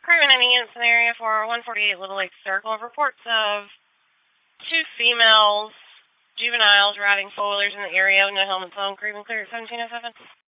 Craven Ending Incident Area for 148 Little Lake Circle. Reports of two females, juveniles, riding four-wheelers in the area with no helmets on. Craven clear at 1707.